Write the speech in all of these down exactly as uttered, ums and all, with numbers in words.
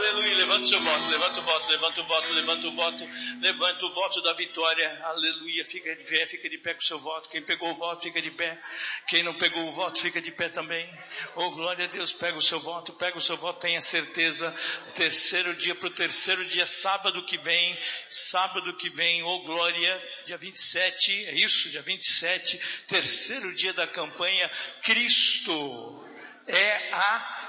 aleluia. Levanta o seu voto, levanta o voto, levanta o voto, levanta o voto, levanta o voto da vitória, aleluia. Fica de pé, fica de pé com o seu voto. Quem pegou o voto, fica de pé. Quem não pegou o voto, fica de pé também. Oh, glória a Deus, pega o seu voto, pega o seu voto, tenha certeza. Terceiro dia, para o terceiro dia, sábado que vem, sábado que vem, oh glória, dia vinte e sete, é isso, dia vinte e sete, terceiro dia da campanha, Cristo é a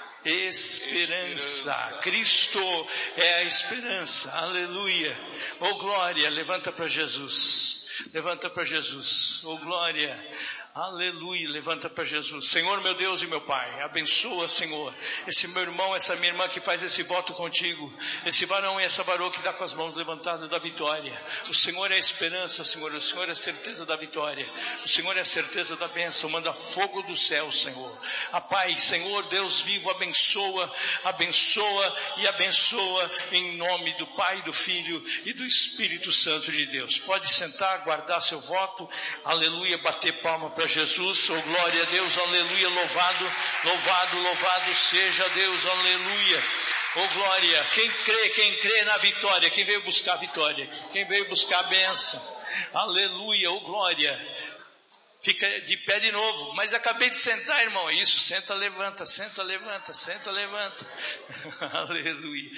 esperança. esperança. Cristo é a esperança, aleluia. Oh glória, levanta para Jesus, levanta para Jesus, oh glória. Aleluia, levanta para Jesus. Senhor, meu Deus e meu Pai, abençoa, Senhor, esse meu irmão, essa minha irmã que faz esse voto contigo, esse varão e essa varoa que dá com as mãos levantadas da vitória. O Senhor é a esperança, Senhor, o Senhor é a certeza da vitória, o Senhor é a certeza da bênção. Manda fogo do céu, Senhor. A Pai, Senhor, Deus vivo, abençoa, abençoa e abençoa em nome do Pai, do Filho e do Espírito Santo de Deus. Pode sentar, guardar seu voto, aleluia, bater palma para Jesus, oh glória a Deus, aleluia, louvado, louvado, louvado seja Deus, aleluia, oh glória. Quem crê, quem crê na vitória, quem veio buscar a vitória, quem veio buscar a bênção, aleluia, oh glória. Fica de pé de novo, mas acabei de sentar, irmão, isso, senta, levanta, senta, levanta, senta, levanta, aleluia.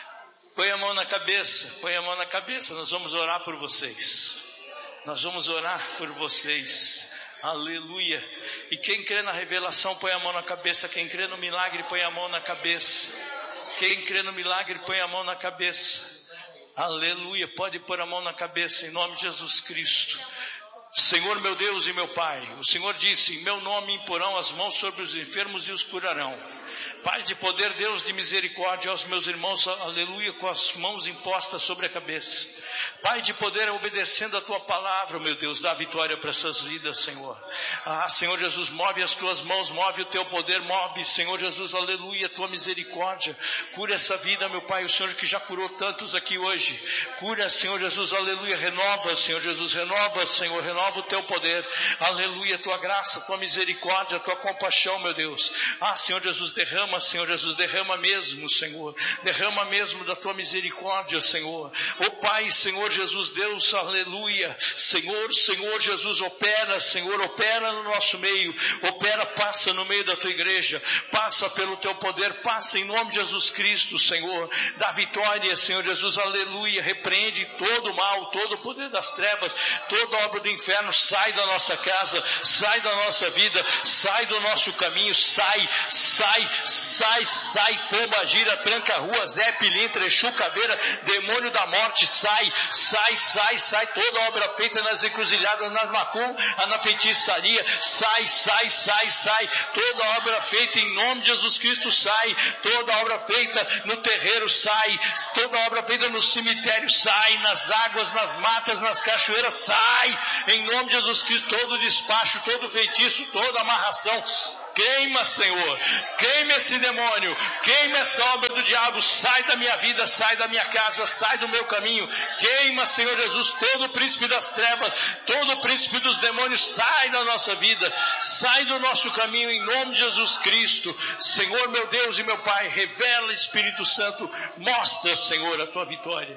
Põe a mão na cabeça, põe a mão na cabeça, nós vamos orar por vocês, nós vamos orar por vocês. Aleluia. E quem crê na revelação, põe a mão na cabeça. Quem crê no milagre, põe a mão na cabeça. Quem crê no milagre, põe a mão na cabeça. Aleluia. Pode pôr a mão na cabeça, em nome de Jesus Cristo. Senhor, meu Deus e meu Pai, o Senhor disse: em meu nome imporão as mãos sobre os enfermos e os curarão. Pai de poder, Deus de misericórdia, aos meus irmãos, aleluia, com as mãos impostas sobre a cabeça. Pai de poder, obedecendo a Tua palavra, meu Deus, dá vitória para essas vidas, Senhor. Ah, Senhor Jesus, move as Tuas mãos, move o Teu poder, move, Senhor Jesus, aleluia, a Tua misericórdia. Cura essa vida, meu Pai, o Senhor que já curou tantos aqui hoje. Cura, Senhor Jesus, aleluia, renova, Senhor Jesus, renova, Senhor, renova o Teu poder. Aleluia, Tua graça, Tua misericórdia, Tua compaixão, meu Deus. Ah, Senhor Jesus, derrama, Senhor Jesus, derrama mesmo, Senhor. Derrama mesmo da Tua misericórdia, Senhor. Oh Pai, Senhor Jesus, Deus, aleluia. Senhor, Senhor Jesus, opera, Senhor, opera no nosso meio. Opera, passa no meio da Tua igreja. Passa pelo Teu poder, passa em nome de Jesus Cristo, Senhor. Dá vitória, Senhor Jesus, aleluia. Repreende todo o mal, todo o poder das trevas, toda obra do inferno. Sai da nossa casa, sai da nossa vida, sai do nosso caminho, sai, sai, sai, sai, trama, gira, tranca, rua, Zé, Pilintra, Exu, Caveira, demônio da morte, sai, sai, sai, sai, toda obra feita nas encruzilhadas, nas macum, na feitiçaria, sai, sai, sai, sai, toda obra feita em nome de Jesus Cristo, sai, toda obra feita no terreiro, sai, toda obra feita no cemitério, sai, nas águas, nas matas, nas cachoeiras, sai, em nome de Jesus Cristo, todo despacho, todo feitiço, toda amarração, queima, Senhor, queima esse demônio, queima essa obra do diabo, sai da minha vida, sai da minha casa, sai do meu caminho, queima, Senhor Jesus, todo o príncipe das trevas, todo o príncipe dos demônios, sai da nossa vida, sai do nosso caminho, em nome de Jesus Cristo. Senhor, meu Deus e meu Pai, revela, Espírito Santo, mostra, Senhor, a Tua vitória.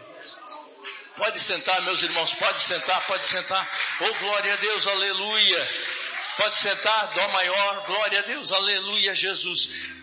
Pode sentar, meus irmãos, pode sentar, pode sentar. Oh, glória a Deus, aleluia. Pode sentar, dó maior, glória a Deus, aleluia, Jesus.